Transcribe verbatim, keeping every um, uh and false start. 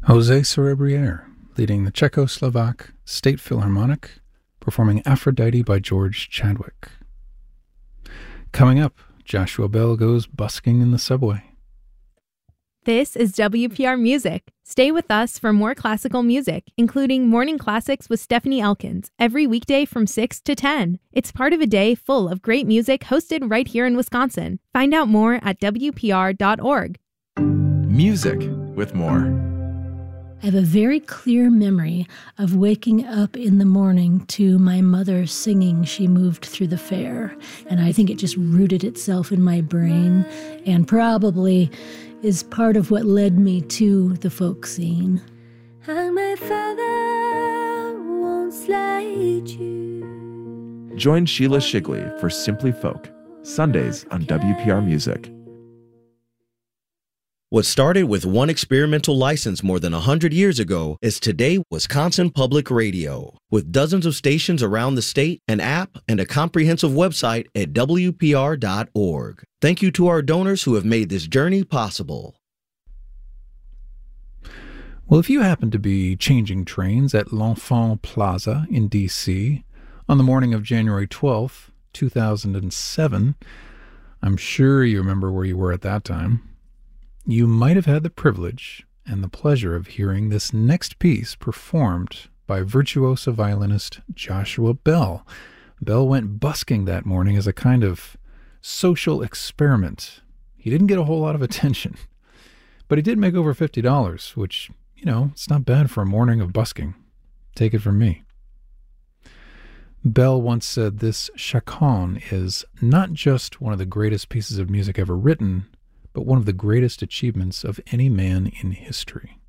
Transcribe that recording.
José Cerebriere, leading the Czechoslovak State Philharmonic, performing Aphrodite by George Chadwick. Coming up, Joshua Bell goes busking in the subway. This is W P R Music. Stay with us for more classical music, including Morning Classics with Stephanie Elkins, every weekday from six to ten. It's part of a day full of great music hosted right here in Wisconsin. Find out more at W P R dot org. Music with more. I have a very clear memory of waking up in the morning to my mother singing She Moved Through the Fair. And I think it just rooted itself in my brain and probably is part of what led me to the folk scene. And my father won't slide you. Join Sheila Shigley for Simply Folk, Sundays on W P R Music. What started with one experimental license more than one hundred years ago is today Wisconsin Public Radio. With dozens of stations around the state, an app, and a comprehensive website at W P R dot org. Thank you to our donors who have made this journey possible. Well, if you happen to be changing trains at L'Enfant Plaza in D C on the morning of January twelfth, two thousand seven, I'm sure you remember where you were at that time. You might have had the privilege and the pleasure of hearing this next piece performed by virtuoso violinist Joshua Bell. Bell went busking that morning as a kind of social experiment. He didn't get a whole lot of attention, but he did make over fifty dollars, which, you know, it's not bad for a morning of busking. Take it from me. Bell once said this chaconne is not just one of the greatest pieces of music ever written, but one of the greatest achievements of any man in history.